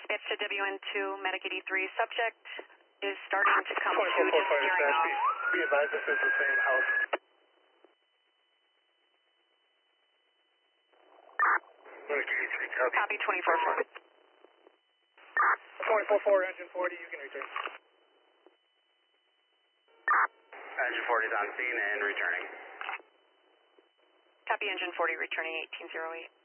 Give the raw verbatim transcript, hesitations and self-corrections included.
Dispatch to W N two, Medic eighty-three, subject is starting to come to, twenty-four just four five steering dash off. B. Be advised this is the same house. Medic eighty-three, copy. Copy twenty-four four. twenty-four four, engine forty, you can return. Engine forty is on scene and returning. Copy engine forty, returning eighteen oh eight.